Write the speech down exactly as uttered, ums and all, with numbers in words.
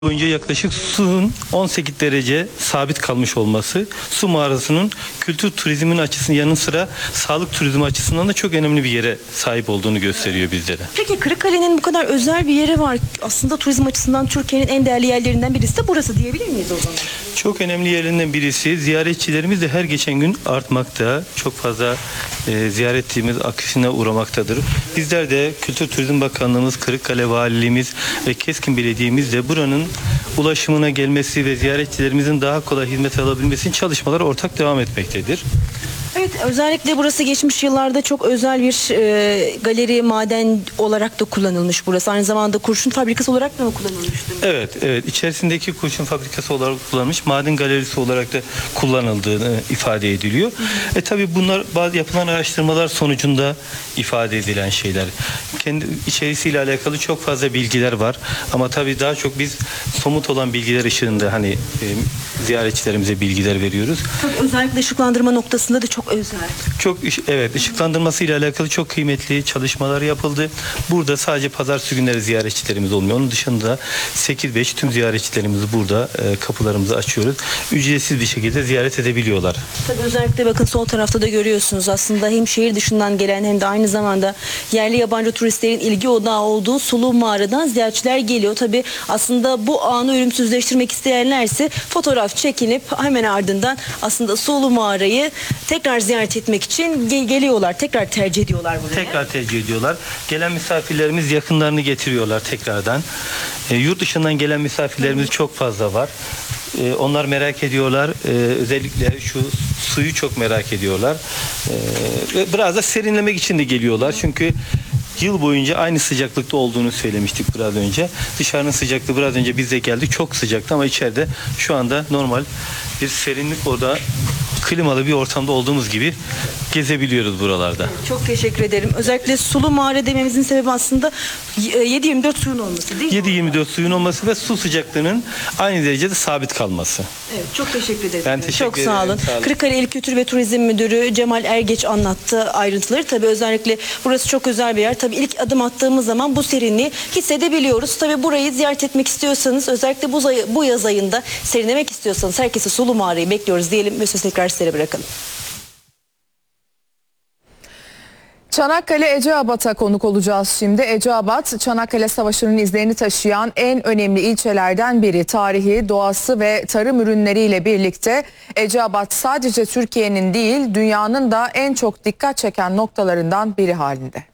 boyunca yaklaşık suyun on sekiz derece sabit kalmış olması su mağarasının kültür turizmin açısının yanı sıra sağlık turizmi açısından da çok önemli bir yere sahip olduğunu gösteriyor bizlere. Peki Kırıkkale'nin bu kadar özel bir yeri var. Aslında turizm açısından Türkiye'nin en değerli yerlerinden birisi de burası diyebilir miyiz o zaman? Çok önemli yerlerinden birisi. Ziyaretçilerimiz de her geçen gün artmakta. Çok fazla e, ziyaretçimiz akışına uğramaktadır. Bizler de Kültür Turizm Bakanlığımız, Kırıkkale Valiliğimiz ve Keskin Belediye'miz de buranın ulaşımına gelmesi ve ziyaretçilerimizin daha kolay hizmet alabilmesi için çalışmalar ortak devam etmektedir. Evet, özellikle burası geçmiş yıllarda çok özel bir e, galeri, maden olarak da kullanılmış burası. Aynı zamanda kurşun fabrikası olarak da mı kullanılmıştı? Evet, evet. İçerisindeki kurşun fabrikası olarak kullanılmış, maden galerisi olarak da kullanıldığını ifade ediliyor. Hı hı. E tabii bunlar bazı yapılan araştırmalar sonucunda ifade edilen şeyler. Kendi içerisiyle alakalı çok fazla bilgiler var. Ama tabii daha çok biz somut olan bilgiler ışığında hani e, ziyaretçilerimize bilgiler veriyoruz. Tabii özellikle ışıklandırma noktasında da çok özel. Çok evet, ışıklandırması ile alakalı çok kıymetli çalışmalar yapıldı. Burada sadece pazartesi günleri ziyaretçilerimiz olmuyor. Onun dışında sekiz beş tüm ziyaretçilerimizi burada e, kapılarımızı açıyoruz. Ücretsiz bir şekilde ziyaret edebiliyorlar. Tabii özellikle bakın sol tarafta da görüyorsunuz aslında hem şehir dışından gelen hem de aynı zamanda yerli yabancı turistlerin ilgi odağı olduğu Sulu Mağara'dan ziyaretçiler geliyor. Tabii aslında bu anı ölümsüzleştirmek isteyenlerse fotoğraf çekinip hemen ardından aslında Sulu Mağara'yı tekrar ziyaret etmek için gel- geliyorlar. Tekrar tercih ediyorlar buraya. Tekrar tercih ediyorlar. Gelen misafirlerimiz yakınlarını getiriyorlar tekrardan. E, yurt dışından gelen misafirlerimiz çok fazla var. E, onlar merak ediyorlar. E, özellikle şu suyu çok merak ediyorlar. E, ve biraz da serinlemek için de geliyorlar. Çünkü yıl boyunca aynı sıcaklıkta olduğunu söylemiştik biraz önce. Dışarının sıcaklığı biraz önce biz de geldik. Çok sıcaktı ama içeride şu anda normal bir serinlik, orada klimalı bir ortamda olduğumuz gibi gezebiliyoruz buralarda. Çok teşekkür ederim. Özellikle Sulu Mağara dememizin sebebi aslında yedi yirmi dört suyun olması değil mi? yedi yirmi dört suyun olması ve su sıcaklığının aynı derecede sabit kalması. Evet, çok teşekkür ederim. Ben teşekkür çok ederim. sağ olun. Sağ olun. Kırıkkale İl Kültür ve Turizm Müdürü Cemal Ergeç anlattı ayrıntıları. Tabii özellikle burası çok özel bir yer. Tabii ilk adım attığımız zaman bu serinliği hissedebiliyoruz. Tabii burayı ziyaret etmek istiyorsanız, özellikle bu, bu yaz ayında serinlemek istiyorsanız herkese Sulu Mağara'yı bekliyoruz diyelim ve sözü tekrar sizlere bırakalım. Çanakkale Eceabat'a konuk olacağız şimdi. Eceabat, Çanakkale Savaşı'nın izlerini taşıyan en önemli ilçelerden biri. Tarihi, doğası ve tarım ürünleriyle birlikte Eceabat sadece Türkiye'nin değil, dünyanın da en çok dikkat çeken noktalarından biri halinde.